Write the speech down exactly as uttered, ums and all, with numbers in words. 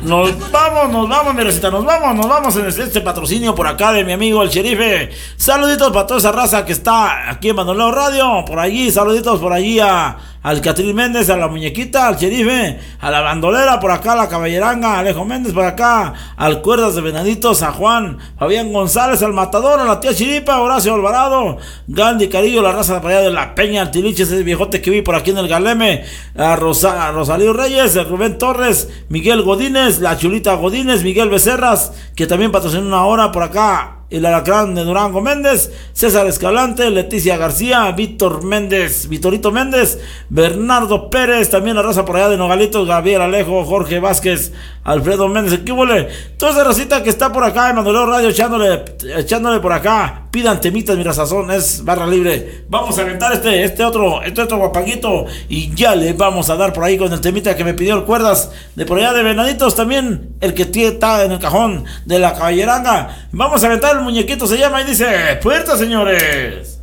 Nos vamos, nos vamos, mi recita, nos vamos, nos vamos en este, este patrocinio por acá de mi amigo el Sherife. Saluditos para toda esa raza que está aquí en Bandoleo Radio, por allí, saluditos por allí a al Catrín Méndez, a la muñequita, al Sherife, a la bandolera, por acá a la caballeranga, a Alejo Méndez, por acá, al Cuerdas de Venaditos, a Juan, Fabián González, al Matador, a la tía Chiripa, Horacio Alvarado, Gandhi Carillo, la raza de allá de la Peña, al Tiliche, ese viejote que vi por aquí en el Galeme, a, Rosa, a Rosalío Reyes, a Rubén Torres, Miguel Godínez, la Chulita Godínez, Miguel Becerras, que también patrocinó una hora por acá, el Alacrán de Durango Méndez, César Escalante, Leticia García, Víctor Méndez, Vitorito Méndez, Bernardo Pérez, también la raza por allá de Nogalitos, Gabriel Alejo, Jorge Vázquez, Alfredo Méndez, ¿qué huele? Toda esa racita que está por acá en Bandoleo Radio echándole, echándole por acá, pidan temitas, mira, sazón, es barra libre. Vamos a aventar este, este otro, este otro guapanguito y ya le vamos a dar por ahí con el temita que me pidió el Cuerdas de por allá de Venaditos, también el que está en el cajón de la caballeranga. Vamos a aventar el muñequito, se llama y dice, puerta, señores.